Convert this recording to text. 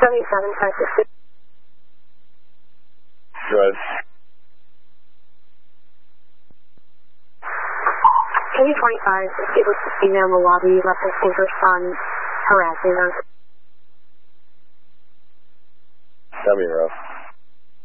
W7560. Drive. KV25 is able to see them in the lobby, left us interest on harassing us. That'd be rough.